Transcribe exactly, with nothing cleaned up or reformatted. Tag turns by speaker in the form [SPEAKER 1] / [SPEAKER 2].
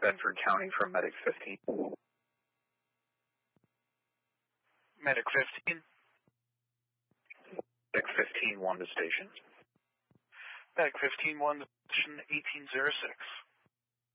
[SPEAKER 1] Bedford County for Medic fifteen.
[SPEAKER 2] Medic fifteen.
[SPEAKER 1] Medic fifteen, one to station.
[SPEAKER 2] Medic fifteen, one to station eighteen oh six.